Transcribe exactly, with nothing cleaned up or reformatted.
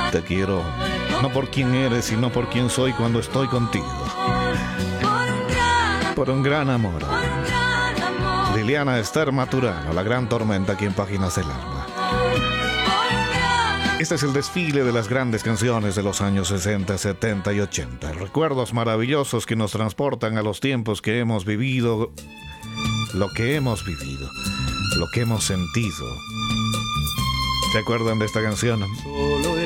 Te quiero, no por quién eres, sino por quién soy cuando estoy contigo. Por un gran amor. Liliana Esther Maturano, La Gran Tormenta, aquí en Páginas del Alma. Este es el desfile de las grandes canciones de los años sesenta, setenta y ochenta. Recuerdos maravillosos que nos transportan a los tiempos que hemos vivido, lo que hemos vivido, lo que hemos sentido. ¿Se acuerdan de esta canción? Solo